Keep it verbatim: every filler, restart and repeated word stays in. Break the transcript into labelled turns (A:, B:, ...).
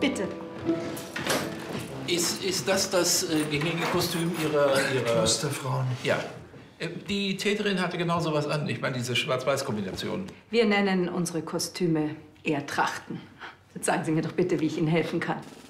A: Bitte.
B: Ist, ist das das äh, gängige Kostüm Ihrer... ihrer
C: Klosterfrauen.
B: Ja. Äh, Die Täterin hatte genau sowas an. Ich meine, diese Schwarz-Weiß-Kombination.
A: Wir nennen unsere Kostüme eher Trachten. Jetzt sagen Sie mir doch bitte, wie ich Ihnen helfen kann.